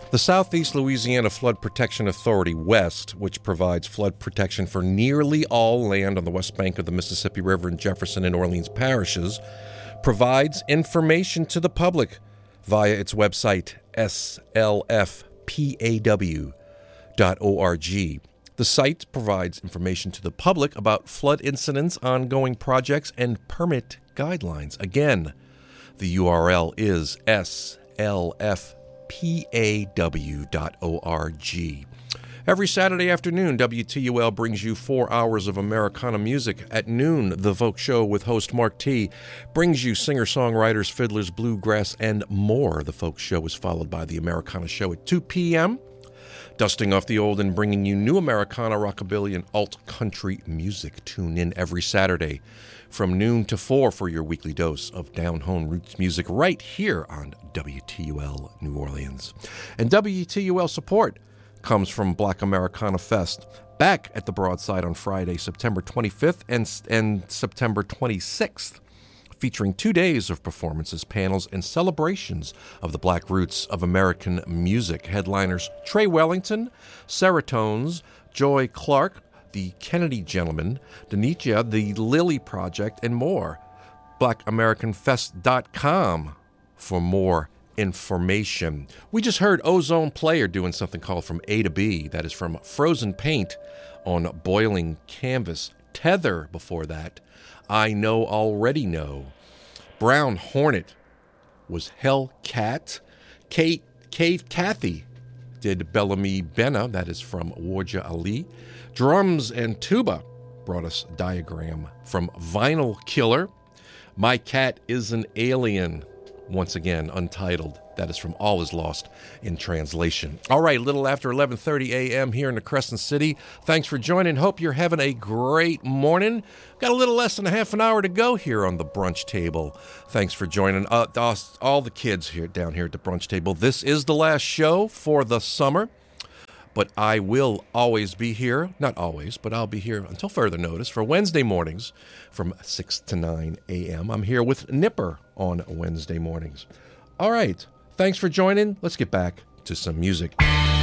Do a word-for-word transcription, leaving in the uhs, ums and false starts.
The Southeast Louisiana Flood Protection Authority, WEST, which provides flood protection for nearly all land on the west bank of the Mississippi River in Jefferson and Orleans parishes, provides information to the public via its website, S L F P A W dot org. The site provides information to the public about flood incidents, ongoing projects, and permit guidelines. Again, the U R L is S L F P A W dot org. Every Saturday afternoon, W T U L brings you four hours of Americana music. At noon, The Folk Show with host Mark T. brings you singer-songwriters, fiddlers, bluegrass, and more. The Folk Show is followed by The Americana Show at two p.m., dusting off the old and bringing you new Americana, rockabilly, and alt-country music. Tune in every Saturday from noon to four for your weekly dose of down-home roots music right here on W T U L New Orleans. And W T U L support comes from Black Americana Fest, back at the Broadside on Friday, September twenty-fifth and, and September twenty-sixth, featuring two days of performances, panels, and celebrations of the black roots of American music. Headliners Trey Wellington, Seratones, Joy Clark, the Kennedy Gentlemen, Denicia, the Lily Project, and more. black american fest dot com for more information. We just heard Ozone Player doing something called From A to B. That is from Frozen Paint on Boiling Canvas. Tether before that. I Know Already Know. Brown Hornet was Hellcat. Kate, Cave Kathy did Bellamy Benna. That is from Warja Ali. Drums and Tuba brought us Diagram from Vinyl Killer. My Cat is an Alien. Once again, Untitled. That is from All Is Lost in Translation. All right, a little after eleven thirty a.m. here in the Crescent City. Thanks for joining. Hope you're having a great morning. Got a little less than a half an hour to go here on the brunch table. Thanks for joining uh, all the kids here down here at the brunch table. This is the last show for the summer, but I will always be here. Not always, but I'll be here until further notice for Wednesday mornings from six to nine a.m. I'm here with Nipper on Wednesday mornings. All right. Thanks for joining. Let's get back to some music.